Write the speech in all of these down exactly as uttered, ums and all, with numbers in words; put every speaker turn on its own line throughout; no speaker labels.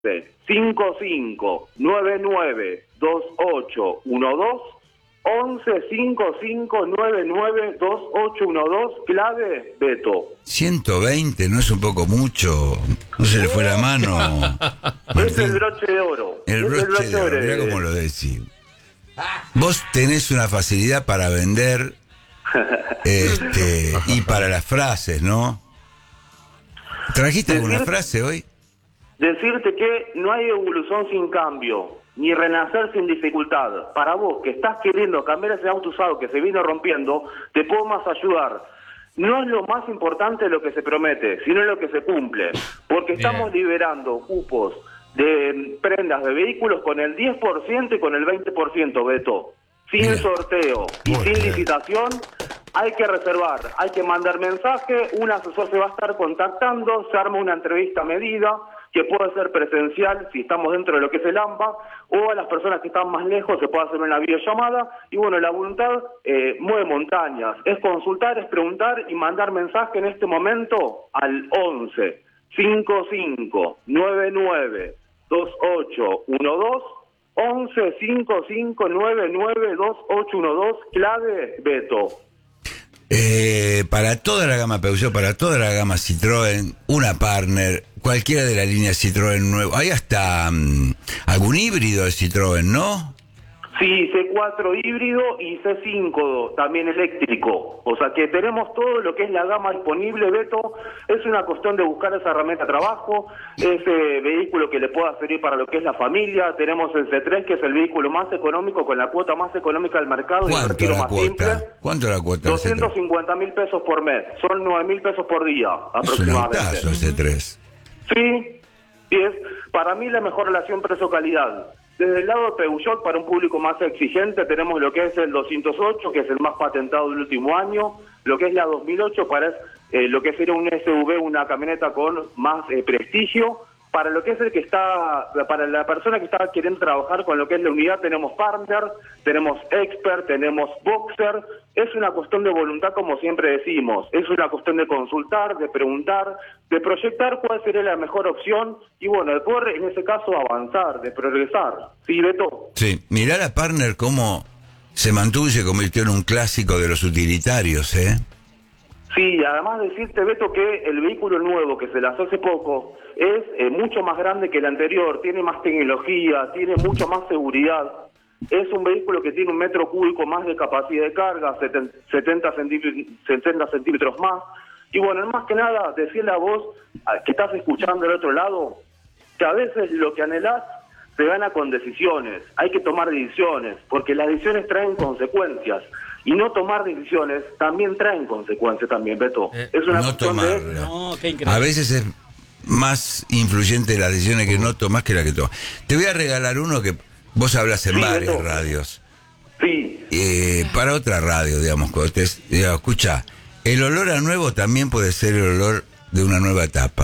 cinco cinco nueve nueve dos ocho uno dos, once cinco cinco nueve nueve dos ocho uno dos, clave Beto.
ciento veinte, ¿no es un poco mucho? ¿No se le fue la mano?
Es el broche de oro.
El broche,
el broche
de oro, mirá cómo lo decís. Vos tenés una facilidad para vender este, y para las frases, ¿no? ¿Trajiste alguna
Decir,
frase hoy?
Decirte que no hay evolución sin cambio, ni renacer sin dificultad. Para vos, que estás queriendo cambiar ese auto usado que se viene rompiendo, te puedo más ayudar. No es lo más importante lo que se promete, sino lo que se cumple. Porque
Bien.
estamos liberando cupos de prendas de vehículos con el diez por ciento y con el veinte por ciento, Beto. Sin
Bien.
sorteo y
Muy
sin
bien.
licitación. Hay que reservar, hay que mandar mensaje, un asesor se va a estar contactando, se arma una entrevista a medida, que puede ser presencial si estamos dentro de lo que es el AMBA, o a las personas que están más lejos se puede hacer una videollamada, y bueno, la voluntad eh, mueve montañas, es consultar, es preguntar y mandar mensaje en este momento al once cinco cinco nueve nueve dos ocho uno dos, once cinco cinco nueve nueve dos ocho uno dos, clave Beto.
Eh, para toda la gama Peugeot, para toda la gama Citroën, una partner, cualquiera de la línea Citroën nuevo. Hay hasta um, algún híbrido de Citroën, ¿no?
Sí, C cuatro híbrido y C cinco también eléctrico. O sea que tenemos todo lo que es la gama disponible, Beto. Es una cuestión de buscar esa herramienta de trabajo, ese vehículo que le pueda servir para lo que es la familia. Tenemos el C tres, que es el vehículo más económico, con la cuota más económica del mercado y el
¿Cuánto
retiro
la
más simple.
cuota? ¿Cuánto la cuota del C tres?
doscientos cincuenta mil pesos por mes. Son nueve mil pesos por día,
Es un
aproximadamente.
autazo el C tres.
Sí, y es para mí la mejor relación precio-calidad. Desde el lado de Peugeot, para un público más exigente, tenemos lo que es el doscientos ocho, que es el más patentado del último año, lo que es la dos mil ocho, para eh, lo que sería un S U V, una camioneta con más eh, prestigio. Para lo que es el que está, para la persona que está queriendo trabajar con lo que es la unidad, tenemos Partner, tenemos Expert, tenemos Boxer. Es una cuestión de voluntad, como siempre decimos. Es una cuestión de consultar, de preguntar, de proyectar cuál sería la mejor opción y, bueno, de poder, en ese caso, avanzar, de progresar. ¿Sí, Beto?
Sí, mirá la partner cómo se mantuvo y se convirtió en un clásico de los utilitarios, ¿eh?
Sí, además decirte, Beto, que el vehículo nuevo que se lanzó hace poco es eh, mucho más grande que el anterior, tiene más tecnología, tiene mucho más seguridad. Es un vehículo que tiene un metro cúbico más de capacidad de carga, setenta centímetros más. Y bueno, más que nada, decirle a vos, que estás escuchando del otro lado, que a veces lo que anhelás se gana con decisiones. Hay que tomar decisiones, porque las decisiones traen consecuencias. Y no tomar decisiones también traen consecuencias también, Beto.
Eh,
es una
no
cuestión
tomarla.
de...
No, qué increíble.
A veces es más influyente las decisiones que no tomas que la que tomas. Te voy a regalar uno que vos hablas en
Sí,
varias
Beto.
radios.
Sí,
Eh, para otra radio, digamos, cuando te, digamos, escucha, el olor a nuevo también puede ser el olor de una nueva etapa.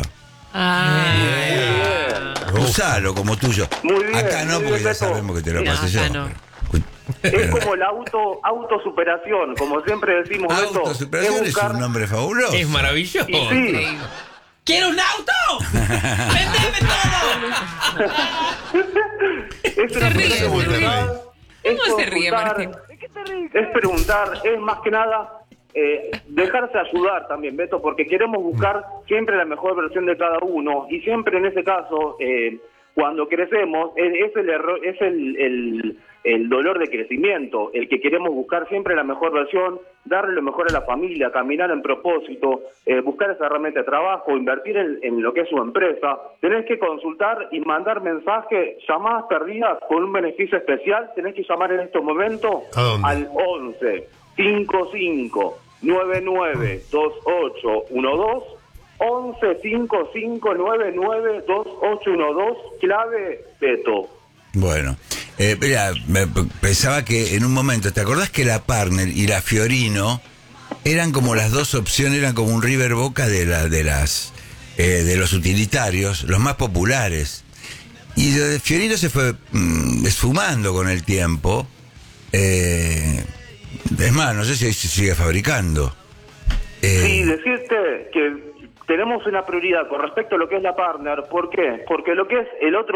Ah.
Usalo como tuyo.
Muy bien,
Acá no,
muy
porque
bien,
ya
Beto.
sabemos que te lo
No,
pasé
acá
yo.
no.
pero-
es como la auto autosuperación, como siempre decimos, Beto.
Autosuperación es
buscar-
un nombre fabuloso.
Es maravilloso.
Y sí,
¡Quiero un auto! ¡Vendeme todo!
es una
Se ríe,
cuestión de
se
voluntad, es
¿Cómo se ríe,
consultar,
Martín?
es preguntar, es más que nada eh, dejarse ayudar también, Beto, porque queremos buscar siempre la mejor versión de cada uno y siempre en ese caso, eh, cuando crecemos, es, es el error, es el, el, el dolor de crecimiento, el que queremos buscar siempre la mejor versión, darle lo mejor a la familia, caminar en propósito, eh, buscar esa herramienta de trabajo, invertir en, en lo que es su empresa. Tenés que consultar y mandar mensajes, llamadas perdidas con un beneficio especial. Tenés que llamar en este momento
¿A dónde?
al once cinco cinco nueve nueve dos ocho uno dos, once cinco cinco nueve nueve dos ocho uno dos, clave Beto.
Bueno, eh, mira, me- pensaba que en un momento, ¿te acordás que la Partner y la Fiorino eran como las dos opciones, eran como un River Boca de la, de las eh, de los utilitarios, los más populares? Y lo de Fiorino se fue mm, esfumando con el tiempo. Eh, es más, no sé si se sigue fabricando. Eh,
Sí, decirte que tenemos una prioridad con respecto a lo que es la partner. ¿Por qué? Porque lo que es el otro